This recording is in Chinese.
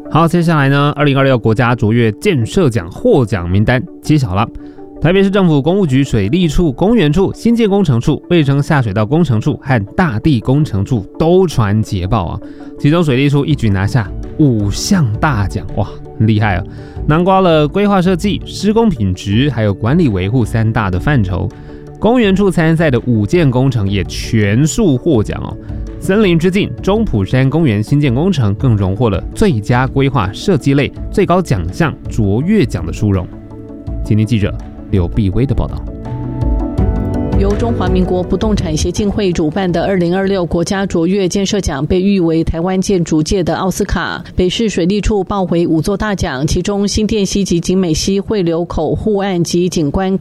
好，接下来呢，2026国家卓越建设奖获奖名单揭晓了。台北市政府公务局水利处、公园处、新建工程处、卫生下水道工程处和大地工程处都传捷报啊！其中水利处一举拿下5项大奖，哇，很厉害啊！囊括了规划设计、施工品质还有管理维护3大的范畴。公园处参赛的5件工程也全数获奖哦。森林之境中埔山公园新建工程更荣获了最佳规划设计类最高奖项卓越奖的殊荣。今天记者刘碧薇的报道。 由中华民国不动产协进会主办的2026国家卓越建设奖被誉为台湾建筑界的奥斯卡。北市水利处抱回5座大奖，其中新店溪及景美溪汇流口护岸及景观